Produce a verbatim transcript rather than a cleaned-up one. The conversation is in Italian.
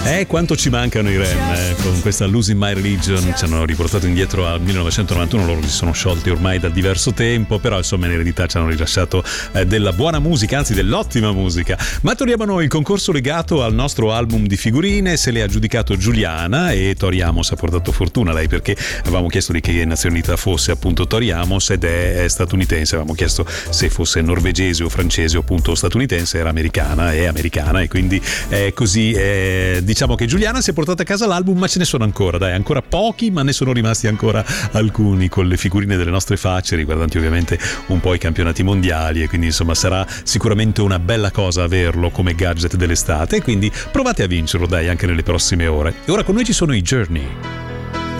Eh, quanto ci mancano i Rem, eh? Con questa Losing My Religion ci hanno riportato indietro al millenovecentonovantuno, loro si sono sciolti ormai da diverso tempo, però insomma in eredità ci hanno rilasciato eh, della buona musica, anzi dell'ottima musica. Ma torniamo a noi, il concorso legato al nostro album di figurine se l'è aggiudicato Giuliana e Tori Amos ha portato fortuna lei, perché avevamo chiesto di che nazionalità fosse appunto Tori Amos ed è statunitense, avevamo chiesto se fosse norvegese o francese o appunto statunitense, era americana, è americana e quindi è così, è, diciamo che Giuliana si è portata a casa l'album, ma ce ne sono ancora, dai, ancora pochi, ma ne sono rimasti ancora alcuni con le figurine delle nostre facce, riguardanti ovviamente un po' i campionati mondiali, e quindi insomma sarà sicuramente una bella cosa averlo come gadget dell'estate, e quindi provate a vincerlo, dai, anche nelle prossime ore. E ora con noi ci sono i Journey.